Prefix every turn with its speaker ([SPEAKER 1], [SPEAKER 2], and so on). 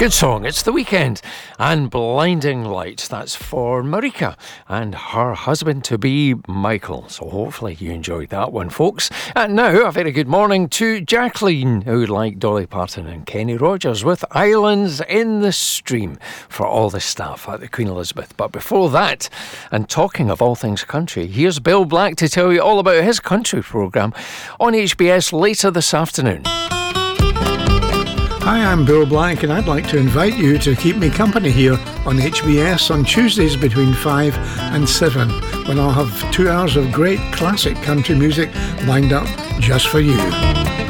[SPEAKER 1] Good song. It's The Weekend and Blinding Light. That's for Marika and her husband-to-be, Michael. So hopefully you enjoyed that one, folks. And now, a very good morning to Jacqueline, who would like Dolly Parton and Kenny Rogers with Islands in the Stream for all the staff at the Queen Elizabeth. But before that, and talking of all things country, here's Bill Black to tell you all about his country programme on HBS later this afternoon.
[SPEAKER 2] Hi, I'm Bill Black, and I'd like to invite you to keep me company here on HBS on Tuesdays between 5 and 7, when I'll have 2 hours of great classic country music lined up just for you.